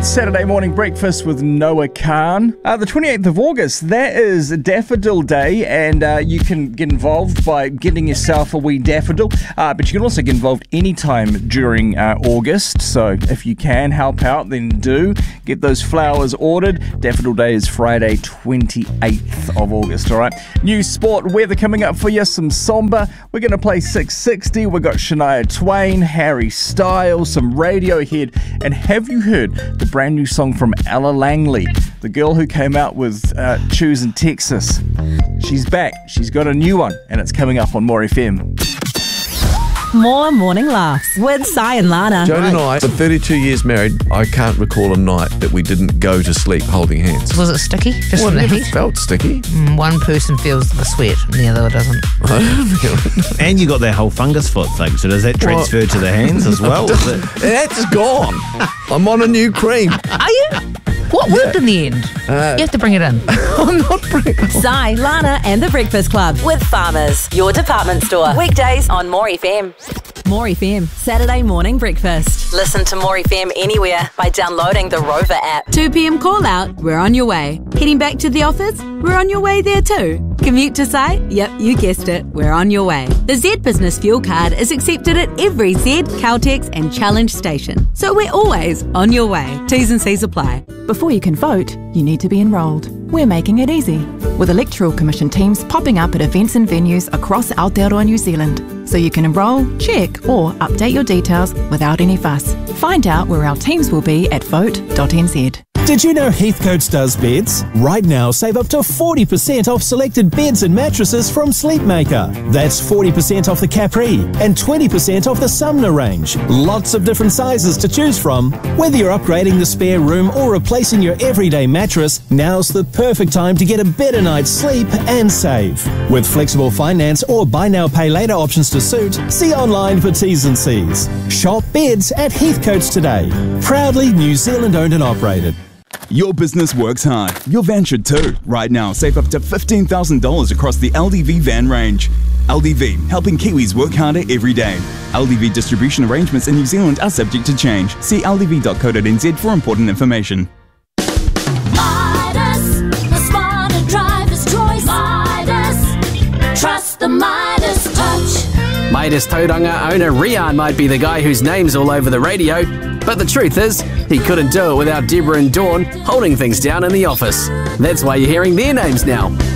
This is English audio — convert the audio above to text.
It's Saturday morning breakfast with Noah Khan. The 28th of August, that is Daffodil Day, and you can get involved by getting yourself a wee daffodil, but you can also get involved anytime during August, so if you can help out, then do. Get those flowers ordered. Daffodil Day is Friday, 28th of August, all right? New sport weather coming up for you, some Somba. We're going to play 660. We've got Shania Twain, Harry Styles, some Radiohead, and have you heard the brand new song from Ella Langley, the girl who came out with Choosing Texas? She's back. She's got a new one, and it's coming up on More FM. More morning laughs with Sai and Lana. Joan and I, for 32 years married, I can't recall a night that we didn't go to sleep holding hands. Was it sticky? Just from the heat? It felt sticky. One person feels the sweat and the other doesn't. I don't feel it. And you got that whole fungus foot thing, so does that transfer to the hands as well? That's gone. I'm on a new cream. Are you? What worked in the end? You have to bring it in. I'm not bringing it. Sai, Lana and the Breakfast Club with Farmers, your department store. Weekdays on More FM. More FM, Saturday morning breakfast. Listen to More FM anywhere by downloading the Rover app. 2 p.m. call out, we're on your way. Heading back to the office, we're on your way there too. Commute to site? Yep, you guessed it, we're on your way. The Z Business Fuel Card is accepted at every Z, Caltex and Challenge station. So we're always on your way. T's and C's apply. Before you can vote, you need to be enrolled. We're making it easy, with Electoral Commission teams popping up at events and venues across Aotearoa, New Zealand, so you can enrol, check or update your details without any fuss. Find out where our teams will be at vote.nz. Did you know Heathcote does beds? Right now, save up to 40% off selected beds and mattresses from Sleepmaker. That's 40% off the Capri and 20% off the Sumner range. Lots of different sizes to choose from. Whether you're upgrading the spare room or replacing your everyday mattress, now's the perfect time to get a better night's sleep and save. With flexible finance or buy now, pay later options to suit, see online for T's and C's. Shop beds at Heathcote's today. Proudly New Zealand owned and operated. Your business works hard. Your van should too. Right now, save up to $15,000 across the LDV van range. LDV, helping Kiwis work harder every day. LDV distribution arrangements in New Zealand are subject to change. See ldv.co.nz for important information. Midas, the smarter driver's choice. Midas, trust the Midas touch. Midas Tauranga owner Rian might be the guy whose name's all over the radio, but the truth is, he couldn't do it without Deborah and Dawn holding things down in the office. That's why you're hearing their names now.